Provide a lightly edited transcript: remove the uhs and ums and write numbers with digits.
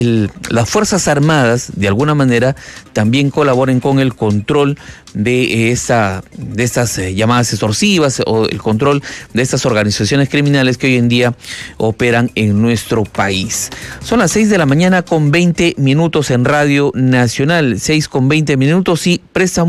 las Fuerzas Armadas, de alguna manera, también colaboren con el control de estas llamadas extorsivas o el control de estas organizaciones criminales que hoy en día operan en nuestro país. Son las 6 de la mañana con 20 minutos en Radio Nacional, 6 con 20 minutos y presta